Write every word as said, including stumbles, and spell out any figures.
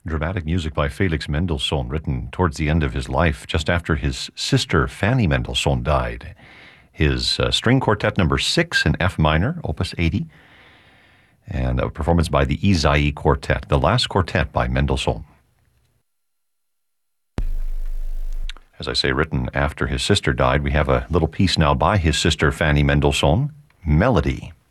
Dramatic music by Felix Mendelssohn, written towards the end of his life, just after his sister Fanny Mendelssohn died. His uh, string quartet number six in F minor, opus eighty, and a performance by the Izai Quartet, the last quartet by Mendelssohn. As I say, written after his sister died, we have a little piece now by his sister Fanny Mendelssohn, Melody.